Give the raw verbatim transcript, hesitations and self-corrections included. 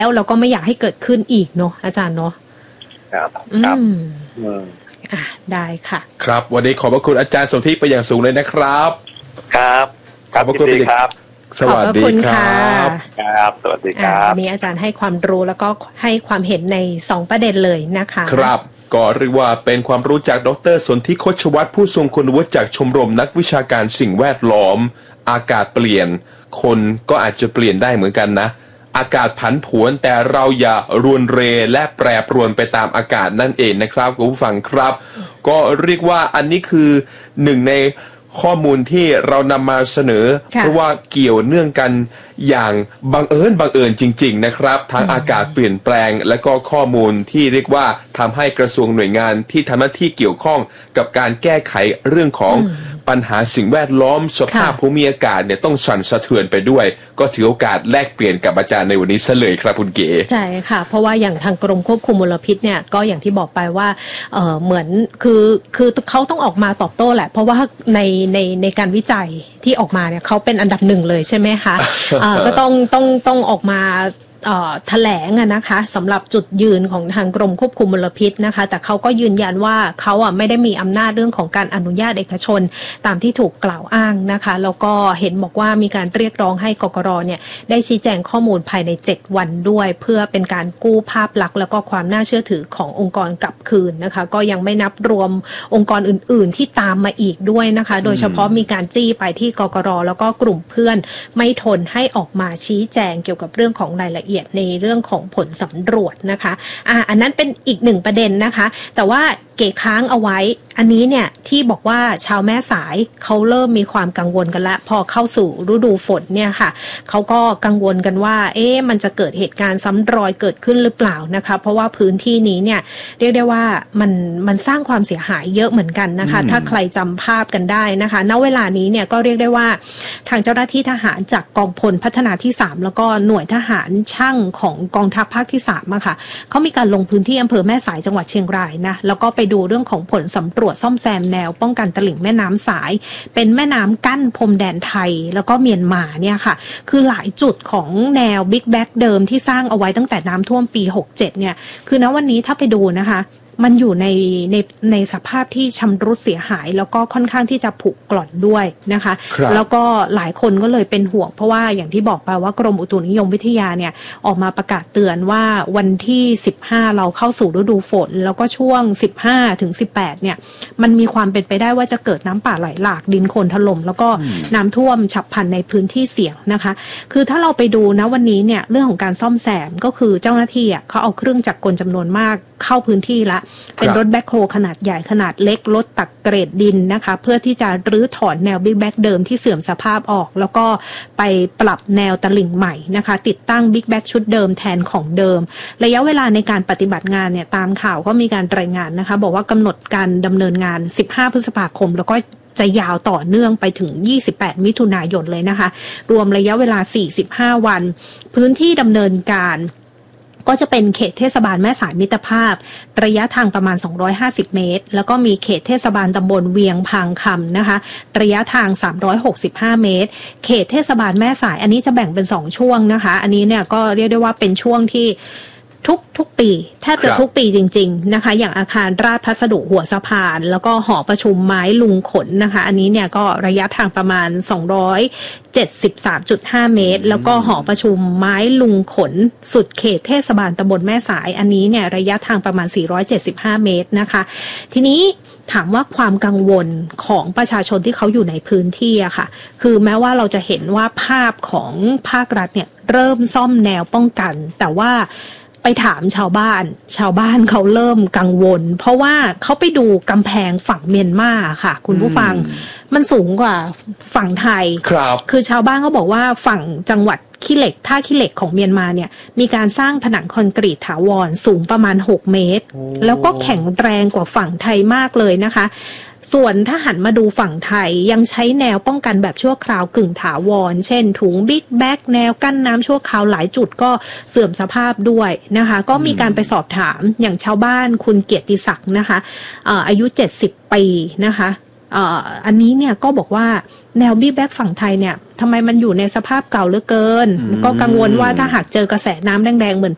แล้วเราก็ไม่อยากให้เกิดขึ้นอีกเนาะอาจารย์เนาะครับครับอ่ะได้ค่ะครับวันนี้ขอบพระคุณอาจารย์สนธิไปอย่างสูงเลยนะครับครับขอบพระคุณครับสวัสดีครับครับสวัสดีครับวันนี้อาจารย์ให้ความรู้แล้วก็ให้ความเห็นในสองประเด็นเลยนะคะครับก็เรียกว่าเป็นความรู้จากดร.สนธิโคชวัฒน์ผู้ทรงคุณวุฒิจากชมรมนักวิชาการสิ่งแวดล้อมอากาศเปลี่ยนคนก็อาจจะเปลี่ยนได้เหมือนกันนะอากาศผันผวนแต่เราอย่ารวนเรและแปรปรวนไปตามอากาศนั่นเองนะครับคุณผู้ฟังครับก็เรียกว่าอันนี้คือหนึ่งในข้อมูลที่เรานำมาเสนอเพราะว่าเกี่ยวเนื่องกันอย่างบังเอิญบังเอิญจริงๆนะครับทั้งอากาศเปลี่ยนแปลงและก็ข้อมูลที่เรียกว่าทำให้กระทรวงหน่วยงานที่ทำหน้าที่เกี่ยวข้องกับการแก้ไขเรื่องของปัญหาสิ่งแวดล้อมสภาพภูมิอากาศเนี่ยต้องสั่นสะเทือนไปด้วยก็ถือโอกาสแลกเปลี่ยนกับอาจารย์ในวันนี้ซะเลยครับคุณเก๋ใช่ค่ะเพราะว่าอย่างทางกรมควบคุมมลพิษเนี่ยก็อย่างที่บอกไปว่าเอ่อเหมือนคือคือเขาต้องออกมาตอบโต้แหละเพราะว่าในในในการวิจัยที่ออกมาเนี่ยเขาเป็นอันดับหนึ่งเลยใช่ไหมคะ ก็ต้องต้องต้องออกมาแถลงนะคะสำหรับจุดยืนของทางกรมควบคุมมลพิษนะคะแต่เขาก็ยืนยันว่าเขาอ่ะไม่ได้มีอำนาจเรื่องของการอนุญาตเอกชนตามที่ถูกกล่าวอ้างนะคะแล้วก็เห็นบอกว่ามีการเรียกร้องให้กกร.เนี่ยได้ชี้แจงข้อมูลภายในเจ็ดวันด้วยเพื่อเป็นการกู้ภาพลักษณ์แล้วก็ความน่าเชื่อถือขององค์กรกลับคืนนะคะก็ยังไม่นับรวมองค์กรอื่นๆที่ตามมาอีกด้วยนะคะโดยเฉพาะมีการจี้ไปที่กกร.แล้วก็กลุ่มเพื่อนไม่ทนให้ออกมาชี้แจงเกี่ยวกับเรื่องของรายละเอียดในเรื่องของผลสำรวจนะคะอ่าอันนั้นเป็นอีกหนึ่งประเด็นนะคะแต่ว่าเก๋ค้างเอาไว้อันนี้เนี่ยที่บอกว่าชาวแม่สายเขาเริ่มมีความกังวลกันแล้วพอเข้าสู่ฤดูฝนเนี่ยค่ะเขาก็กังวลกันว่าเอ๊ะมันจะเกิดเหตุการณ์ซ้ำรอยเกิดขึ้นหรือเปล่านะคะเพราะว่าพื้นที่นี้เนี่ยเรียกได้ว่ามันมันสร้างความเสียหายเยอะเหมือนกันนะคะถ้าใครจำภาพกันได้นะคะณเวลานี้เนี่ยก็เรียกได้ว่าทางเจ้าหน้าที่ทหารจากกองพลพัฒนาที่สามแล้วก็หน่วยทหารช่างของกองทัพภาคที่สามอะค่ะเขามีการลงพื้นที่อำเภอแม่สายจังหวัดเชียงรายนะแล้วก็ไปดูเรื่องของผลสำรวจซ่อมแซมแนวป้องกันตลิ่งแม่น้ำสายเป็นแม่น้ำกั้นพรมแดนไทยแล้วก็เมียนมาเนี่ยค่ะคือหลายจุดของแนวบิ๊กแบ็กเดิมที่สร้างเอาไว้ตั้งแต่น้ำท่วมปีหกสิบเจ็ดเนี่ยคือณวันนี้ถ้าไปดูนะคะมันอยู่ในในในสภาพที่ชำรุดเสียหายแล้วก็ค่อนข้างที่จะผุกร่อนด้วยนะคะแล้วก็หลายคนก็เลยเป็นห่วงเพราะว่าอย่างที่บอกไปว่ากรมอุตุนิยมวิทยาเนี่ยออกมาประกาศเตือนว่าวันที่สิบห้าเราเข้าสู่ฤดูฝนแล้วก็ช่วงสิบห้าถึงสิบแปดเนี่ยมันมีความเป็นไปได้ว่าจะเกิดน้ำป่าไหลหลากดินโคลนถล่มแล้วก็น้ำท่วมฉับพลันในพื้นที่เสี่ยงนะคะคือถ้าเราไปดูนะวันนี้เนี่ยเรื่องของการซ่อมแซมก็คือเจ้าหน้าที่อ่ะเขาเอาเครื่องจักรกลจำนวนมากเข้าพื้นที่ละเป็นรถแบ็คโฮขนาดใหญ่ขนาดเล็กรถตักเกรดดินนะคะเพื่อที่จะรื้อถอนแนวบิ๊กแบ็กเดิมที่เสื่อมสภาพออกแล้วก็ไปปรับแนวตลิ่งใหม่นะคะติดตั้งบิ๊กแบ็กชุดเดิมแทนของเดิมระยะเวลาในการปฏิบัติงานเนี่ยตามข่าวก็มีการรายงานนะคะบอกว่ากำหนดการดำเนินงานสิบห้าพฤษภาคมแล้วก็จะยาวต่อเนื่องไปถึงยี่สิบแปดมิถุนายนเลยนะคะรวมระยะเวลาสี่สิบห้าวันพื้นที่ดำเนินการก็จะเป็นเขตเทศบาลแม่สายมิตรภาพระยะทางประมาณสองร้อยห้าสิบเมตรแล้วก็มีเขตเทศบาลตำบลเวียงพางคำนะคะระยะทางสามร้อยหกสิบห้าเมตรเขตเทศบาลแม่สายอันนี้จะแบ่งเป็นสองช่วงนะคะอันนี้เนี่ยก็เรียกได้ว่าเป็นช่วงที่ทุกทุกปีแทบจะทุกปีจริงๆนะคะอย่างอาคารราชพัสดุหัวสะพานแล้วก็หอประชุมไม้ลุงขนนะคะอันนี้เนี่ยก็ระยะทางประมาณสองร้อยเจ็ดสิบสามจุดห้าเมตรแล้วก็หอประชุมไม้ลุงขนสุดเขตเทศบาลตำบลแม่สายอันนี้เนี่ยระยะทางประมาณสี่ร้อยเจ็ดสิบห้าเมตรนะคะทีนี้ถามว่าความกังวลของประชาชนที่เขาอยู่ในพื้นที่อะค่ะคือแม้ว่าเราจะเห็นว่าภาพของภาครัฐเนี่ยเริ่มซ่อมแนวป้องกันแต่ว่าไปถามชาวบ้านชาวบ้านเขาเริ่มกังวลเพราะว่าเขาไปดูกำแพงฝั่งเมียนมาค่ะคุณผู้ฟังมันสูงกว่าฝั่งไทยครับคือชาวบ้านเขาบอกว่าฝั่งจังหวัดขี้เหล็กท่าขี้เหล็กของเมียนมาเนี่ยมีการสร้างผนังคอนกรีตถาวรสูงประมาณหกเมตรแล้วก็แข็งแรงกว่าฝั่งไทยมากเลยนะคะส่วนถ้าหันมาดูฝั่งไทยยังใช้แนวป้องกันแบบชั่วคราวกึ่งถาวรเช่นถุงบิ๊กแบ็กแนวกั้นน้ำชั่วคราวหลายจุดก็เสื่อมสภาพด้วยนะคะก็มีการไปสอบถามอย่างชาวบ้านคุณเกียรติศักดิ์นะคะอ่าอายุเจ็ดสิบปีนะคะอ่าอันนี้เนี่ยก็บอกว่าแนวบิ๊กแบ็กฝั่งไทยเนี่ยทำไมมันอยู่ในสภาพเก่าเหลือเกินก็กังวลว่าถ้าหากเจอกระแสน้ำแดงๆเหมือน